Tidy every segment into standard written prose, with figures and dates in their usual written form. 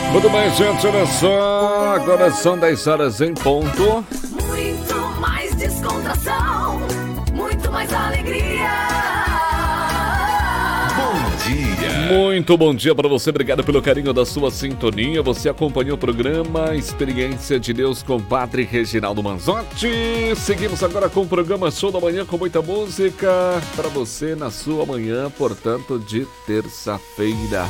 Muito bem, gente, olha só, agora são 10 horas em ponto. Muito mais descontração, muito mais alegria. Bom dia. Muito bom dia para você, obrigado pelo carinho da sua sintonia. Você acompanhou o programa Experiência de Deus com Padre Reginaldo Manzotti. Seguimos agora com o programa Show da Manhã com muita música para você na sua manhã, portanto, de terça-feira.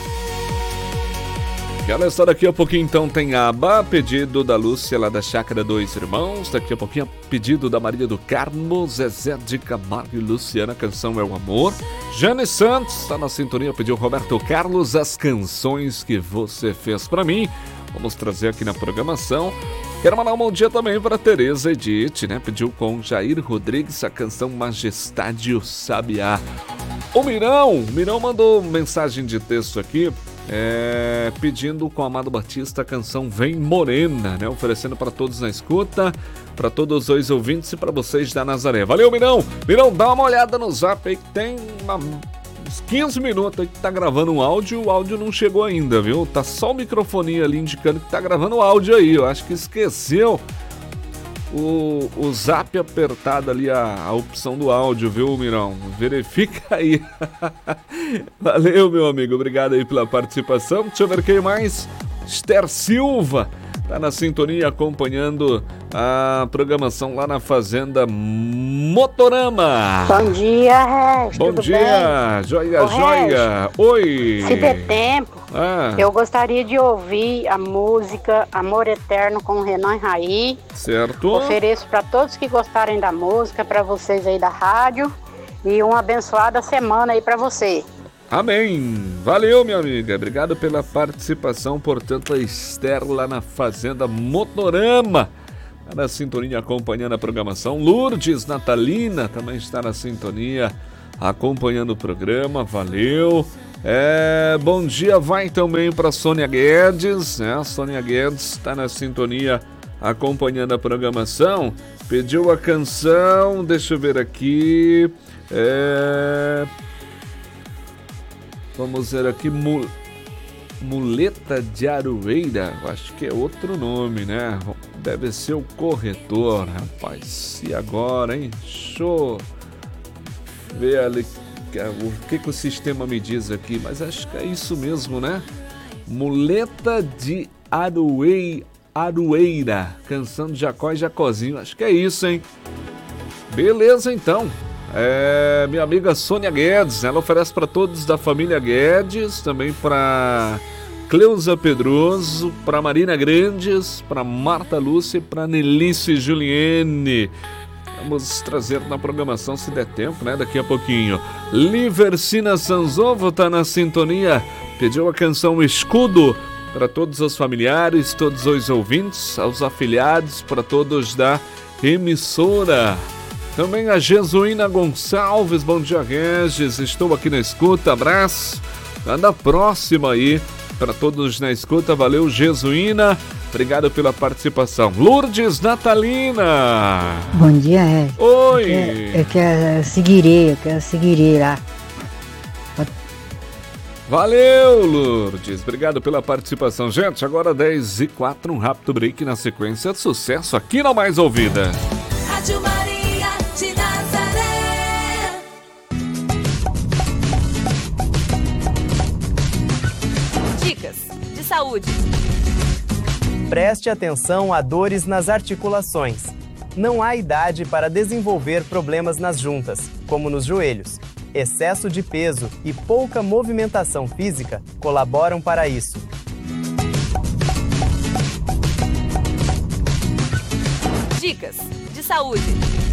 E olha só, daqui a pouquinho então tem aba, pedido da Lúcia lá da Chácara Dois Irmãos. Daqui a pouquinho pedido da Maria do Carmo, Zezé de Camargo e Luciana, a canção é o amor. Jane Santos está na sintonia, pediu Roberto Carlos, as canções que você fez para mim. Vamos trazer aqui na programação. Quero mandar um bom dia também para Tereza Edith, né? Pediu com Jair Rodrigues a canção Majestade o Sabiá. O Mirão mandou mensagem de texto aqui. Pedindo com o Amado Batista a canção Vem Morena, né? Oferecendo para todos na escuta, para todos os ouvintes e para vocês da Nazaré. Valeu, Mirão! Mirão, dá uma olhada no zap aí que tem uns 15 minutos aí que tá gravando um áudio, o áudio não chegou ainda, viu? Tá só o microfoninho ali indicando que tá gravando o áudio aí, eu acho que esqueceu o zap apertado ali, a opção do áudio, viu, Mirão? Verifica aí. Valeu, meu amigo, obrigado aí pela participação. Deixa eu ver quem mais. Esther Silva tá na sintonia acompanhando a programação lá na Fazenda Motorama. Bom dia, Regis. Bom tudo dia, bem? joia, Ô, joia. Oi. Se der tempo, Ah, eu gostaria de ouvir a música Amor Eterno com Renan e Raí. certo. Ofereço para todos que gostarem da música, para vocês aí da rádio. E uma abençoada semana aí para você. Amém. Valeu, minha amiga. Obrigado pela participação. Portanto, a Esther lá na Fazenda Motorama está na sintonia acompanhando a programação. Lourdes Natalina também está na sintonia acompanhando o programa. Valeu. Bom dia vai também para Sônia Guedes, né? A Sônia Guedes está na sintonia acompanhando a programação. Pediu a canção, deixa eu ver aqui. Vamos ver aqui, Muleta de Aroeira, acho que é outro nome, né? Deve ser o corretor, rapaz. E agora, hein? Show! Ver ali o que o sistema me diz aqui, mas acho que é isso mesmo, né? Muleta de Aroeira, canção de Jacó e Jacozinho, acho que é isso, hein? Beleza, então. Minha amiga Sônia Guedes, ela oferece para todos da família Guedes, também para Cleusa Pedroso, para Marina Grandes, para Marta Lúcia e para Nelice Juliene. Vamos trazer na programação se der tempo, né? Daqui a pouquinho. Livercina Sanzovo tá na sintonia, pediu a canção Escudo para todos os familiares, todos os ouvintes, aos afiliados, para todos da emissora. Também a Jesuína Gonçalves, bom dia, Regis, estou aqui na escuta, abraço, anda próxima aí, para todos na escuta, valeu, Jesuína, obrigado pela participação. Lourdes Natalina. Bom dia, Regis. Oi. Eu quero seguir lá. Valeu, Lourdes, obrigado pela participação. Gente, agora 10h04, um rápido break na sequência de sucesso aqui na Mais Ouvida. Rádio Maria de Nazaré. Dicas de saúde. Preste atenção a dores nas articulações. Não há idade para desenvolver problemas nas juntas, como nos joelhos. Excesso de peso e pouca movimentação física colaboram para isso. Dicas de saúde.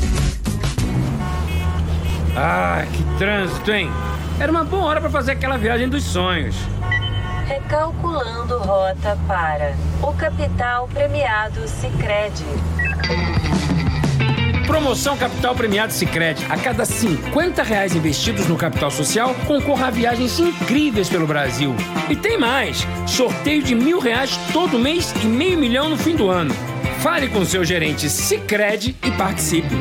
Ah, que trânsito, hein? Era uma boa hora para fazer aquela viagem dos sonhos. Recalculando rota para o Capital Premiado Sicredi. Promoção Capital Premiado Sicredi. A cada R$50 investidos no capital social, concorra a viagens incríveis pelo Brasil. E tem mais! Sorteio de R$1.000 todo mês e R$500 000 no fim do ano. Fale com seu gerente Sicredi e participe.